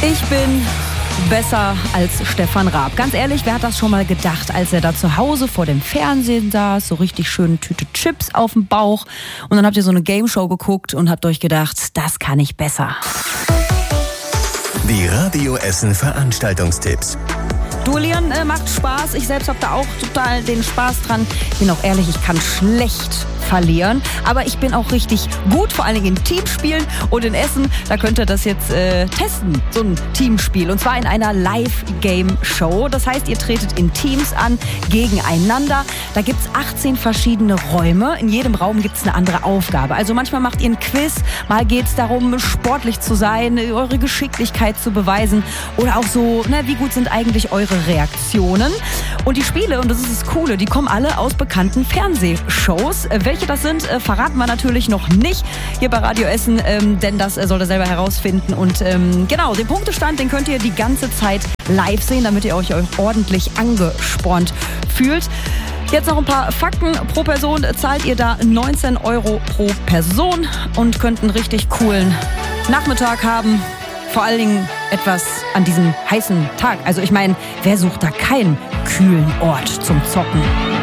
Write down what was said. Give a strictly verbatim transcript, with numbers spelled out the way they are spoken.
Ich bin besser als Stefan Raab. Ganz ehrlich, wer hat das schon mal gedacht, als er da zu Hause vor dem Fernsehen saß, so richtig schön Tüte Chips auf dem Bauch und dann habt ihr so eine Gameshow geguckt und habt euch gedacht, das kann ich besser. Die Radio Essen Veranstaltungstipps. Duellieren äh, macht Spaß. Ich selbst habe da auch total den Spaß dran. Ich bin auch ehrlich, ich kann schlecht verlieren. Aber ich bin auch richtig gut, vor allen Dingen in Teamspielen. Und in Essen, da könnt ihr das jetzt äh, testen, so ein Teamspiel. Und zwar in einer Live-Game-Show. Das heißt, ihr tretet in Teams an, gegeneinander. Da gibt es achtzehn verschiedene Räume. In jedem Raum gibt es eine andere Aufgabe. Also manchmal macht ihr ein Quiz, mal geht es darum, sportlich zu sein, eure Geschicklichkeit zu beweisen. Oder auch so, na, wie gut sind eigentlich eure Reaktionen. Und die Spiele, und das ist das Coole, die kommen alle aus bekannten Fernsehshows. Welche das sind, äh, verraten wir natürlich noch nicht hier bei Radio Essen, ähm, denn das äh, sollt ihr selber herausfinden. Und ähm, genau, den Punktestand, den könnt ihr die ganze Zeit live sehen, damit ihr euch, euch ordentlich angespornt fühlt. Jetzt noch ein paar Fakten. Pro Person zahlt ihr da neunzehn Euro pro Person und könnt einen richtig coolen Nachmittag haben. Vor allen Dingen etwas an diesem heißen Tag. Also ich meine, wer sucht da keinen kühlen Ort zum Zocken?